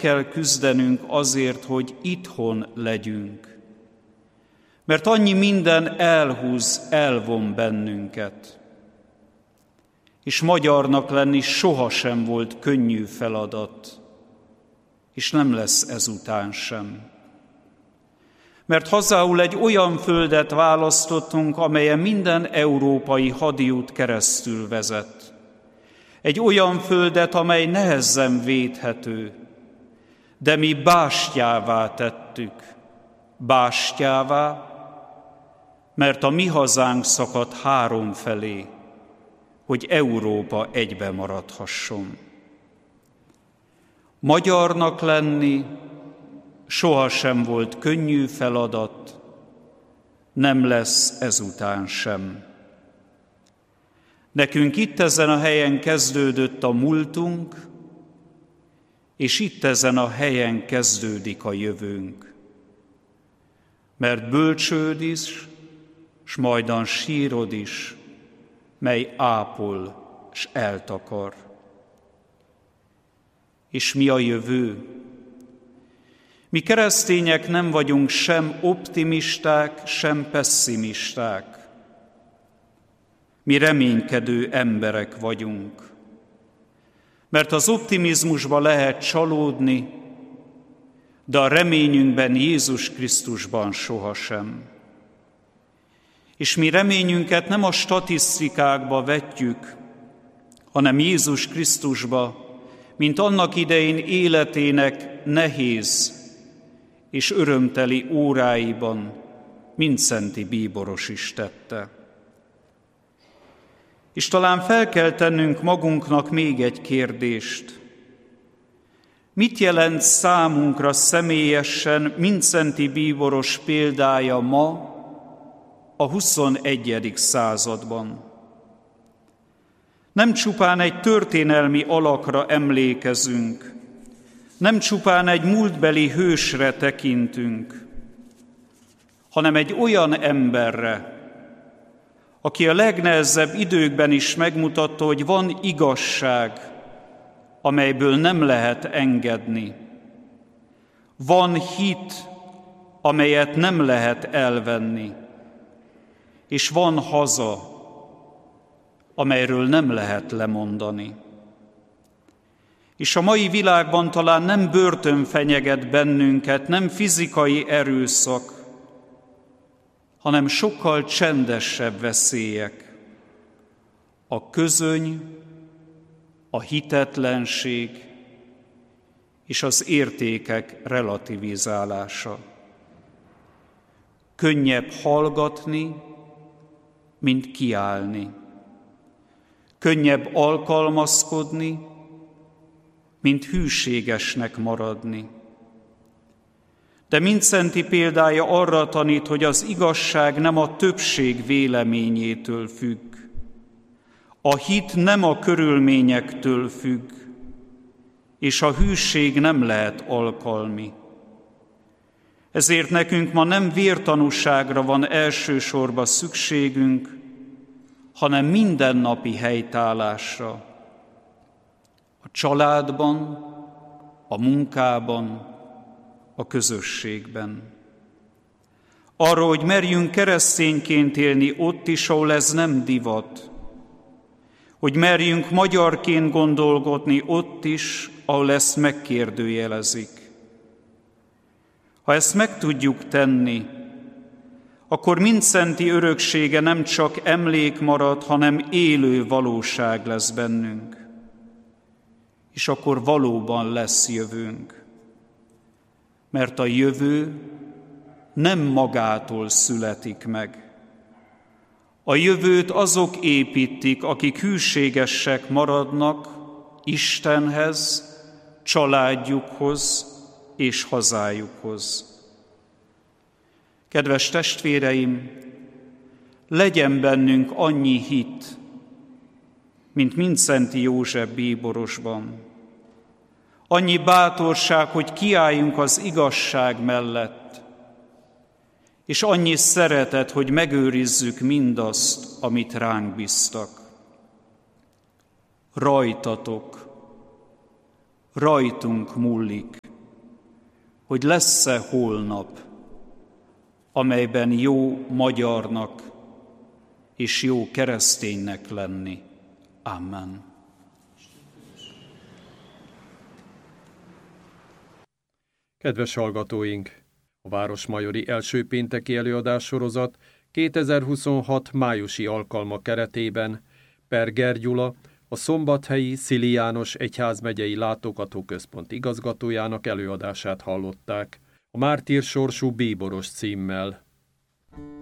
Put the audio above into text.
kell küzdenünk azért, hogy itthon legyünk. Mert annyi minden elhúz, elvon bennünket. És magyarnak lenni sohasem volt könnyű feladat, és nem lesz ezután sem. Mert hazául egy olyan földet választottunk, amelyen minden európai hadiút keresztül vezet. Egy olyan földet, amely nehezen védhető, de mi bástyává tettük. Bástyává, mert a mi hazánk szakadt három felé, hogy Európa egybe maradhasson. Magyarnak lenni sohasem volt könnyű feladat, nem lesz ezután sem. Nekünk itt ezen a helyen kezdődött a múltunk, és itt ezen a helyen kezdődik a jövőnk. Mert bölcsőd is, s majdan sírod is, mely ápol s eltakar. És mi a jövő? Mi keresztények nem vagyunk sem optimisták, sem pesszimisták. Mi reménykedő emberek vagyunk. Mert az optimizmusba lehet csalódni, de a reményünkben, Jézus Krisztusban sohasem. És mi reményünket nem a statisztikákba vetjük, hanem Jézus Krisztusba, mint annak idején életének nehéz és örömteli óráiban Mindszenty bíboros is tette. És talán fel kell tennünk magunknak még egy kérdést. Mit jelent számunkra személyesen Mindszenty bíboros példája ma, a 21. században? Nem csupán egy történelmi alakra emlékezünk, nem csupán egy múltbeli hősre tekintünk, hanem egy olyan emberre, aki a legnehezebb időkben is megmutatta, hogy van igazság, amelyből nem lehet engedni. Van hit, amelyet nem lehet elvenni. És van haza, amelyről nem lehet lemondani. És a mai világban talán nem börtön fenyeget bennünket, nem fizikai erőszak, hanem sokkal csendesebb veszélyek. A közöny, a hitetlenség és az értékek relativizálása. Könnyebb hallgatni, mint kiállni. Könnyebb alkalmazkodni, mint hűségesnek maradni. De Mindszenty példája arra tanít, hogy az igazság nem a többség véleményétől függ. A hit nem a körülményektől függ, és a hűség nem lehet alkalmi. Ezért nekünk ma nem vértanúságra van elsősorban szükségünk, hanem mindennapi helytállásra. A családban, a munkában, a közösségben. Arra, hogy merjünk keresztényként élni ott is, ahol ez nem divat. Hogy merjünk magyarként gondolkodni ott is, ahol ezt megkérdőjelezik. Ha ezt meg tudjuk tenni, akkor Mindszenty öröksége nem csak emlék marad, hanem élő valóság lesz bennünk. És akkor valóban lesz jövőnk. Mert a jövő nem magától születik meg. A jövőt azok építik, akik hűségesek maradnak Istenhez, családjukhoz és hazájukhoz. Kedves testvéreim, legyen bennünk annyi hit, mint Mindszenty József bíborosban. Annyi bátorság, hogy kiálljunk az igazság mellett, és annyi szeretet, hogy megőrizzük mindazt, amit ránk bíztak. Rajtatok, rajtunk múlik hogy lesz-e holnap, amelyben jó magyarnak és jó kereszténynek lenni. Amen. Kedves hallgatóink! A Városmajori első pénteki előadás sorozat 2026 májusi alkalma keretében Perger Gyula, a Szombathelyi Szili János Egyházmegyei Látogatóközpont igazgatójának előadását hallották, a Mártír sorsú bíboros címmel.